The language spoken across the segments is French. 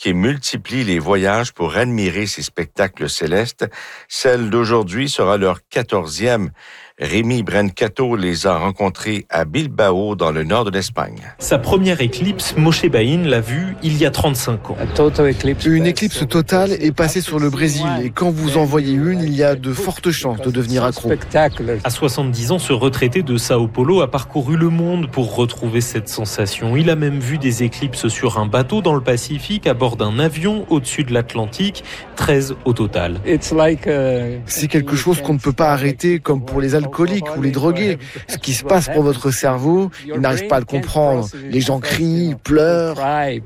qui multiplient les voyages pour admirer ces spectacles célestes. Celle d'aujourd'hui sera leur 14e. Rémi Brancato les a rencontrés à Bilbao, dans le nord de l'Espagne. Sa première éclipse, Moshe Bahin l'a vue il y a 35 ans. Une éclipse totale est passée sur le Brésil et quand vous en voyez une, il y a de fortes chances de devenir accro. À 70 ans, ce retraité de Sao Paulo a parcouru le monde pour retrouver cette sensation. Il a même vu des éclipses sur un bateau dans le Pacifique, à bord d'un avion au-dessus de l'Atlantique, 13 au total. C'est quelque chose qu'on ne peut pas arrêter, comme pour les alcooliques ou les drogués. Ce qui se passe pour votre cerveau, ils n'arrivent pas à le comprendre. Les gens crient, pleurent.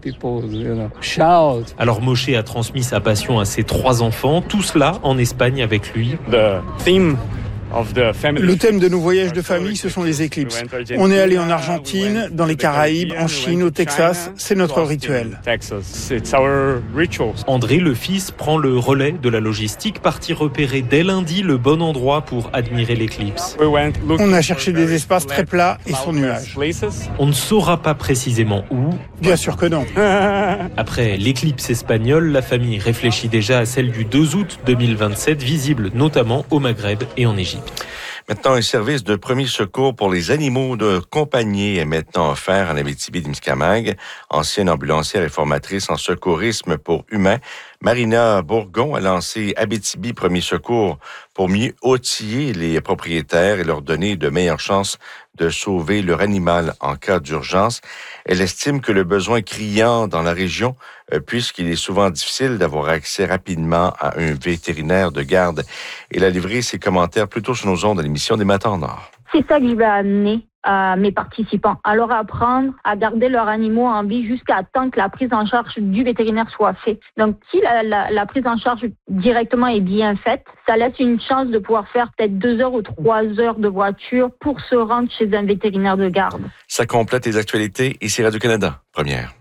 Alors Moshe a transmis sa passion à ses 3 enfants, tout cela en Espagne avec lui. Le thème de nos voyages de famille, ce sont les éclipses. On est allé en Argentine, dans les Caraïbes, en Chine, au Texas. C'est notre rituel. André, le fils, prend le relais de la logistique, parti repérer dès lundi le bon endroit pour admirer l'éclipse. On a cherché des espaces très plats et sans nuages. On ne saura pas précisément où. Bien sûr que non. Après l'éclipse espagnole, la famille réfléchit déjà à celle du 2 août 2027, visible notamment au Maghreb et en Égypte. Maintenant, un service de premier secours pour les animaux de compagnie est maintenant offert en Abitibi-Témiscamingue. Ancienne ambulancière et formatrice en secourisme pour humains, Marina Bourgon a lancé Abitibi Premier Secours pour mieux outiller les propriétaires et leur donner de meilleures chances de sauver leur animal en cas d'urgence. Elle estime que le besoin est criant dans la région puisqu'il est souvent difficile d'avoir accès rapidement à un vétérinaire de garde. Elle a livré ses commentaires plus tôt sur nos ondes à l'émission des Matins en Or. C'est ça que je vais amener à mes participants, à leur apprendre à garder leurs animaux en vie jusqu'à temps que la prise en charge du vétérinaire soit faite. Donc, si la prise en charge directement est bien faite, ça laisse une chance de pouvoir faire peut-être 2 heures ou 3 heures de voiture pour se rendre chez un vétérinaire de garde. Ça complète les actualités. Ici Radio-Canada, première.